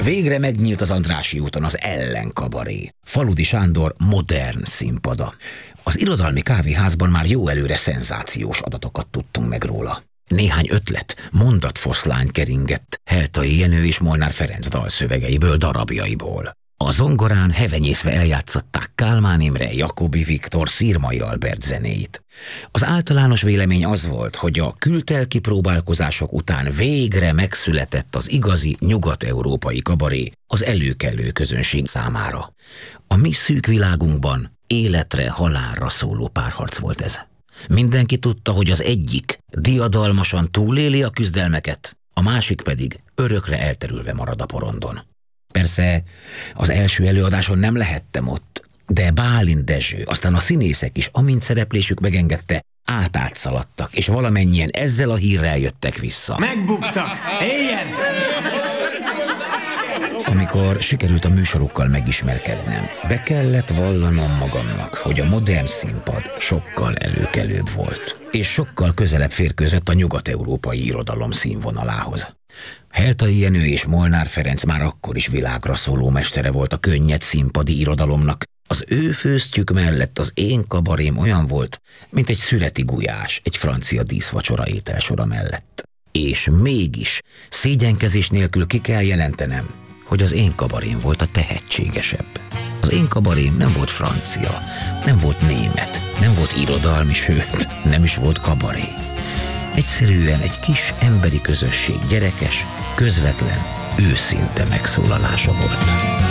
Végre megnyílt az Andrássy úton az ellenkabaré. Faludi Sándor modern színpada. Az irodalmi kávéházban már jó előre szenzációs adatokat tudtunk meg róla. Néhány ötlet, mondatfoszlány keringett Heltai Jenő és Molnár Ferenc dalszövegeiből, darabjaiból. A zongorán hevenyészve eljátszották Kálmán Imre, Jacobi Viktor, Szirmai Albert zenéit. Az általános vélemény az volt, hogy a kültelki próbálkozások után végre megszületett az igazi nyugat-európai kabaré az előkelő közönség számára. A mi szűk világunkban életre, halálra szóló párharc volt ez. Mindenki tudta, hogy az egyik diadalmasan túléli a küzdelmeket, a másik pedig örökre elterülve marad a porondon. Persze az első előadáson nem lehettem ott, de Bálint Dezső, aztán a színészek is, amint szereplésük megengedte, átszaladtak, és valamennyien ezzel a hírrel jöttek vissza. Megbuktak! Éljen! Amikor sikerült a műsorokkal megismerkednem, be kellett vallanom magamnak, hogy a modern színpad sokkal előkelőbb volt, és sokkal közelebb férkőzött a nyugat-európai irodalom színvonalához. Heltai Jenő és Molnár Ferenc már akkor is világra szóló mestere volt a könnyed színpadi irodalomnak. Az ő főztjük mellett az én kabarém olyan volt, mint egy szüreti gulyás egy francia díszvacsora ételsora mellett. És mégis szégyenkezés nélkül ki kell jelentenem, hogy az én kabarém volt a tehetségesebb. Az én kabarém nem volt francia, nem volt német, nem volt irodalmi, sőt, nem is volt kabaré. Egyszerűen egy kis emberi közösség gyerekes, közvetlen, őszinte megszólalása volt.